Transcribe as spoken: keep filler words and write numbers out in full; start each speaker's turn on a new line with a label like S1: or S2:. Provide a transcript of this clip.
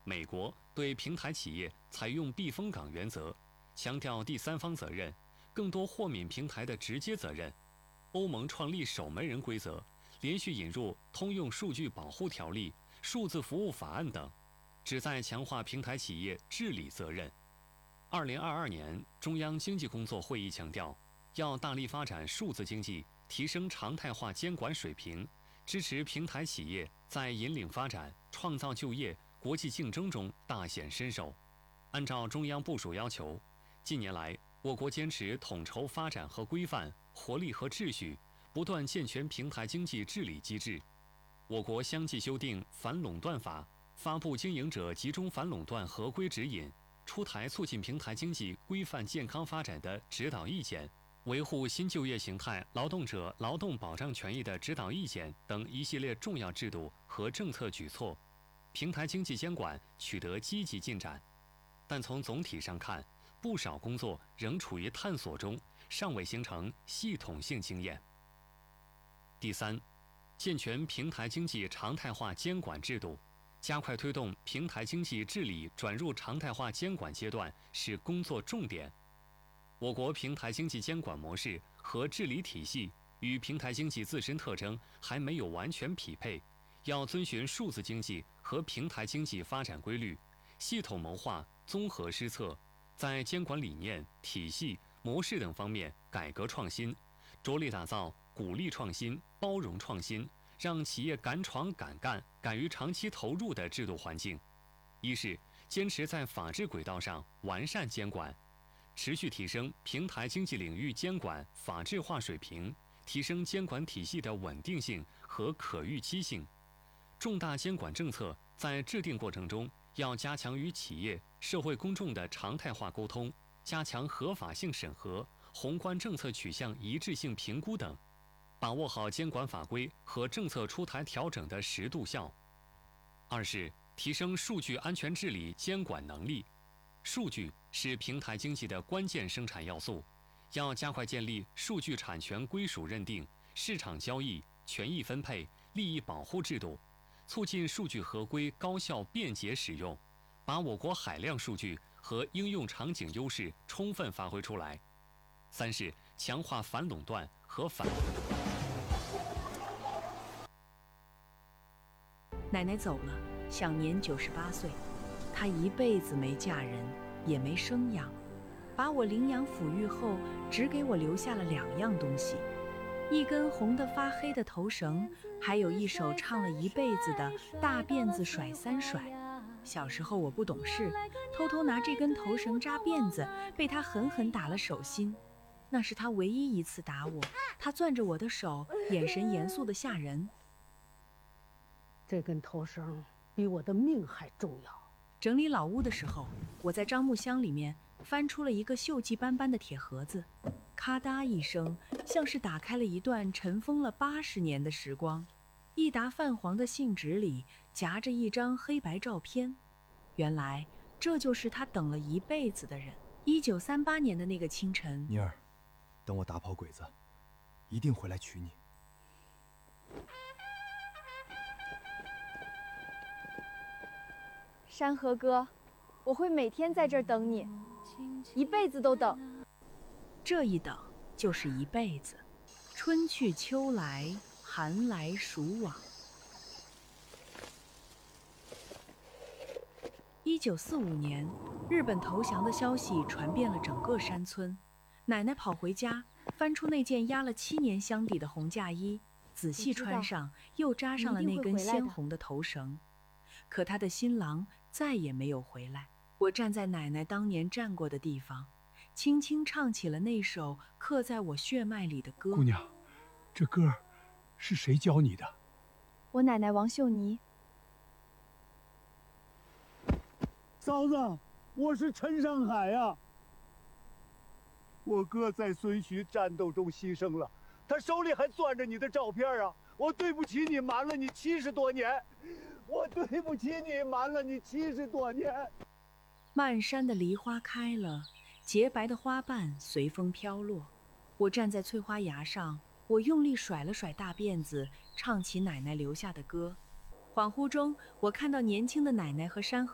S1: 美国对平台企业采用避风港原则，强调第三方责任，更多豁免平台的直接责任。欧盟创立守门人规则，连续引入通用数据保护条例、数字服务法案等，旨在强化平台企业治理责任。二零二二年中央经济工作会议强调，要大力发展数字经济，提升常态化监管水平，支持平台企业在引领发展、创造就业、国际竞争中大显身手。按照中央部署要求，近年来我国坚持统筹发展和规范、活力和秩序，不断健全平台经济治理机制。我国相继修订反垄断法，发布经营者集中反垄断合规指引，出台促进平台经济规范健康发展的指导意见，维护新就业形态劳动者劳动保障权益的指导意见等一系列重要制度和政策举措，平台经济监管取得积极进展。但从总体上看，不少工作仍处于探索中，尚未形成系统性经验。第三，健全平台经济常态化监管制度，加快推动平台经济治理转入常态化监管阶段是工作重点。我国平台经济监管模式和治理体系与平台经济自身特征还没有完全匹配，要遵循数字经济和平台经济发展规律，系统谋划综合施策，在监管理念、体系、模式等方面改革创新，着力打造鼓励创新、包容创新，让企业敢闯敢干、敢于长期投入的制度环境。一是坚持在法治轨道上完善监管，持续提升平台经济领域监管法治化水平，提升监管体系的稳定性和可预期性。重大监管政策在制定过程中，要加强与企业、社会公众的常态化沟通，加强合法性审核、宏观政策取向一致性评估等，把握好监管法规和政策出台调整的时度效。二是提升数据安全治理监管能力。数据是平台经济的关键生产要素，要加快建立数据产权归属认定、市场交易、权益分配、利益保护制度，促进数据合规高效便捷使用，把我国海量数据和应用场景优势充分发挥出来。三是强化反垄断和反。
S2: 奶奶走了，享年九十八岁。她一辈子没嫁人，也没生养，把我领养抚育后，只给我留下了两样东西：一根红得发黑的头绳，还有一首唱了一辈子的大辫子甩三甩。小时候我不懂事，偷偷拿这根头绳扎辫子，被她狠狠打了手心。那是她唯一一次打我，她攥着我的手，眼神严肃得吓人。
S3: 这根头绳比我的命还重要。
S2: 整理老屋的时候，我在樟木箱里面翻出了一个锈迹斑斑的铁盒子，咔嗒一声，像是打开了一段尘封了八十年的时光。一沓泛黄的信纸里夹着一张黑白照片，原来这就是他等了一辈子的人。一九三八年的那个清晨，
S4: 妮儿，等我打跑鬼子，一定回来娶你。
S5: 山河哥，我会每天在这儿等你，一辈子都等。
S2: 这一等就是一辈子，春去秋来，寒来暑往。一九四五年，日本投降的消息传遍了整个山村。奶奶跑回家，翻出那件压了七年箱底的红嫁衣，仔细穿上，又扎上了那根鲜红的头绳。可她的新郎再也没有回来。我站在奶奶当年站过的地方，轻轻唱起了那首刻在我血脉里的歌。
S6: 姑娘，这歌是谁教你的？
S5: 我奶奶王秀妮。
S7: 嫂子，我是陈上海呀、啊。我哥在孙徐战斗中牺牲了，他手里还攥着你的照片啊！我对不起你，瞒了你七十多年。我对不起你，瞒了你七十多年。
S2: 漫山的梨花开了，洁白的花瓣随风飘落。我站在翠花崖上，我用力甩了甩大辫子，唱起奶奶留下的歌。恍惚中，我看到年轻的奶奶和山河